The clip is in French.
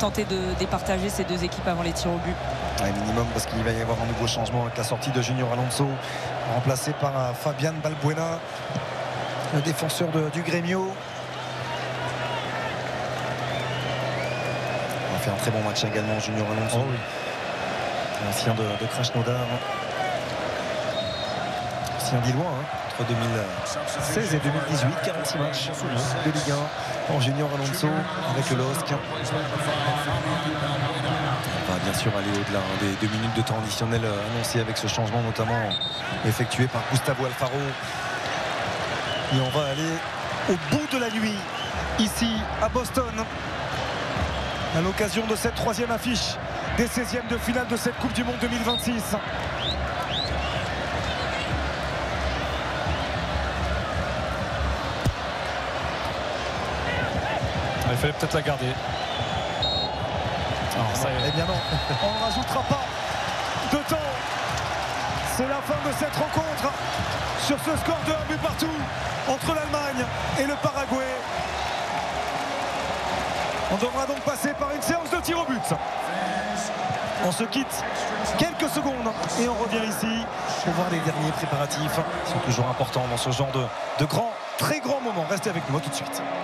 tenter de départager ces deux équipes avant les tirs au but. Ouais, minimum, parce qu'il va y avoir un nouveau changement avec la sortie de Junior Alonso, remplacé par Fabian Balbuena, le défenseur du Grêmio. Il a fait un très bon match également, Junior Alonso. Oh oui. L'ancien de Krasnodar. Ancien Lillois, entre 2016 et 2018, 46 matchs de Ligue 1 en Junior Alonso avec le LOSC. On va bien sûr aller au-delà des 2 minutes de temps additionnel annoncés avec ce changement notamment effectué par Gustavo Alfaro. Et on va aller au bout de la nuit ici à Boston à l'occasion de cette 3e affiche des 16e de finale de cette Coupe du Monde 2026. Il fallait peut-être la garder. Alors, ça, eh bien non, on ne rajoutera pas de temps. C'est la fin de cette rencontre sur ce score de 1 but partout entre l'Allemagne et le Paraguay. On devra donc passer par une séance de tir au but. On se quitte quelques secondes et on revient ici pour voir les derniers préparatifs. Ils sont toujours importants dans ce genre de grands, très grands moments. Restez avec nous tout de suite.